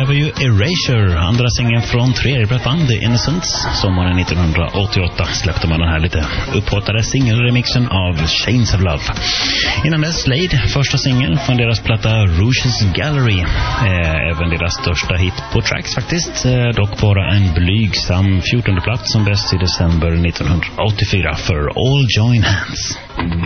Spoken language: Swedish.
var ju Erasure, andra singeln från tredje band Innocence. Sommaren 1988 släppte man den här lite upphottade singelremixen av Chains of Love. Innan dess Slade, första singeln från deras platta Rouge's Gallery. Även deras största hit på Tracks faktiskt. Dock bara en blygsam 14:e plats som bäst i december 1984 för All Join Hands.